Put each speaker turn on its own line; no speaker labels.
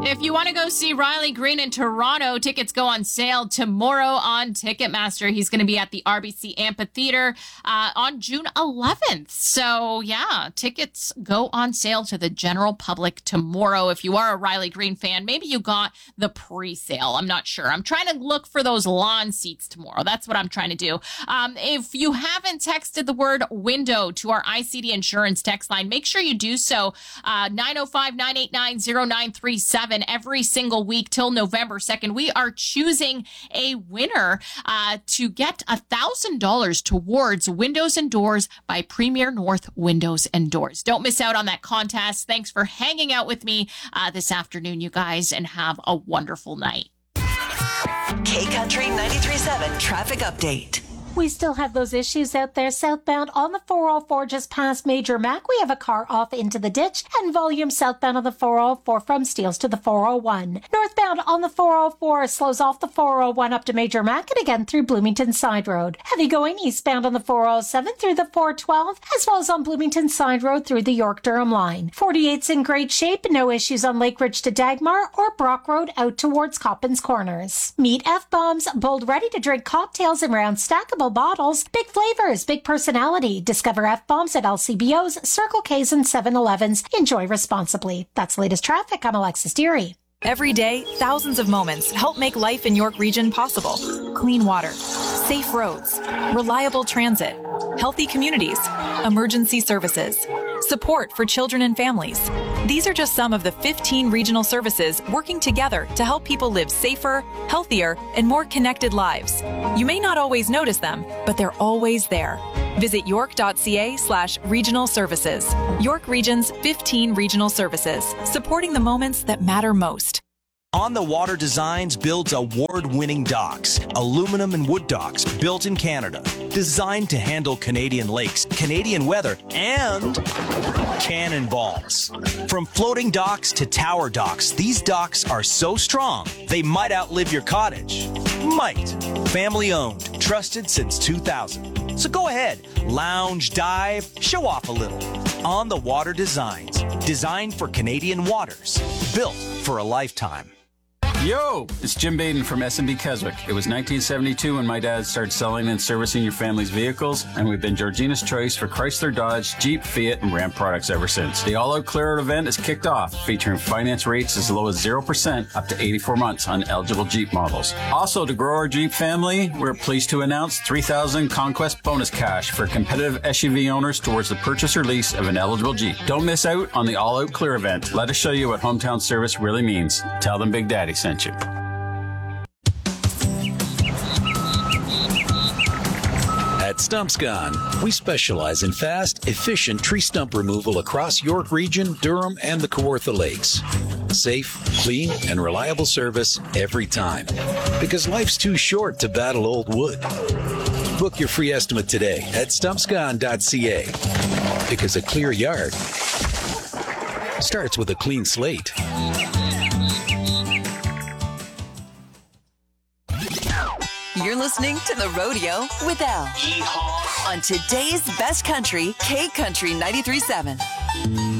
If you want to go see Riley Green in Toronto, tickets go on sale tomorrow on Ticketmaster. He's going to be at the RBC Amphitheater on June 11th. So, yeah, tickets go on sale to the general public tomorrow. If you are a Riley Green fan, maybe you got the pre-sale. I'm not sure. I'm trying to look for those lawn seats tomorrow. That's what I'm trying to do. If you haven't texted the word window to our ICD Insurance text line, make sure you do so. 905-989-0937 every single week till November 2nd. We are choosing a winner to get $1,000 towards Windows and Doors by Premier North Windows and Doors. Don't miss out on that contest. Thanks for hanging out with me this afternoon, you guys, and have a wonderful night.
K-Country 93.7 Traffic Update.
We still have those issues out there southbound on the 404 just past Major Mac. We have a car off into the ditch and volume southbound on the 404 from Steeles to the 401. Northbound on the 404 slows off the 401 up to Major Mac and again through Bloomington Side Road. Heavy going eastbound on the 407 through the 412 as well as on Bloomington Side Road through the York-Durham line. 48's in great shape. No issues on Lake Ridge to Dagmar or Brock Road out towards Coppins Corners. Meet F-Bombs, bold ready to drink cocktails in round stackable bottles, big flavors, big personality. Discover F-Bombs at LCBOs, Circle K's, and 7-Elevens. Enjoy responsibly. That's latest traffic. I'm Alexis Deary.
Every day, thousands of moments help make life in York Region possible. Clean water, safe roads, reliable transit, healthy communities, emergency services, support for children and families. These are just some of the 15 regional services working together to help people live safer, healthier, and more connected lives. You may not always notice them, but they're always there. Visit york.ca/regional services. York Region's 15 regional services, supporting the moments that matter most.
On the Water Designs builds award-winning docks, aluminum and wood docks built in Canada, designed to handle Canadian lakes, Canadian weather, and cannonballs. From floating docks to tower docks, these docks are so strong, they might outlive your cottage. Might. Family owned, trusted since 2000. So go ahead, lounge, dive, show off a little. On the Water Designs, designed for Canadian waters, built for a lifetime.
Yo, it's Jim Baden from S&B Keswick. It was 1972 when my dad started selling and servicing your family's vehicles, and we've been Georgina's choice for Chrysler, Dodge, Jeep, Fiat, and Ram products ever since. The All-Out Clear Out event is kicked off, featuring finance rates as low as 0% up to 84 months on eligible Jeep models. Also, to grow our Jeep family, we're pleased to announce $3,000 Conquest bonus cash for competitive SUV owners towards the purchase or lease of an eligible Jeep. Don't miss out on the All-Out Clear event. Let us show you what hometown service really means. Tell them Big Daddy sent you.
At Stumps Gone, we specialize in fast, efficient tree stump removal across York Region, Durham, and the Kawartha Lakes. Safe, clean, and reliable service every time. Because life's too short to battle old wood. Book your free estimate today at stumpsgone.ca. Because a clear yard starts with a clean slate.
You're listening to The Rodeo with Al. On today's best country, K-Country 93.7.